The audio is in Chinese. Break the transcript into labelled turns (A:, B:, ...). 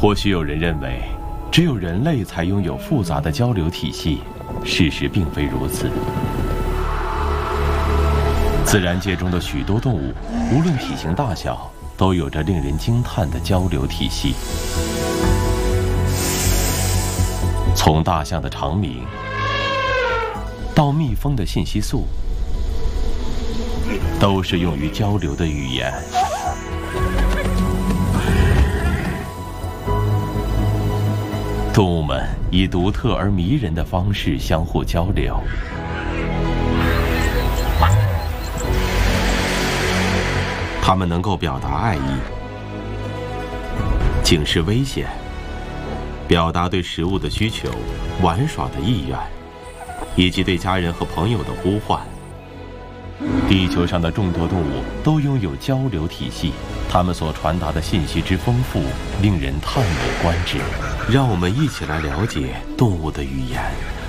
A: 或许有人认为，只有人类才拥有复杂的交流体系，事实并非如此。自然界中的许多动物，无论体型大小，都有着令人惊叹的交流体系。从大象的长鸣，到蜜蜂的信息素，都是用于交流的语言。动物们以独特而迷人的方式相互交流。它们能够表达爱意，警示危险，表达对食物的需求、玩耍的意愿，以及对家人和朋友的呼唤。地球上的众多动物都拥有交流体系，它们所传达的信息之丰富，令人叹为观止。让我们一起来了解动物的语言。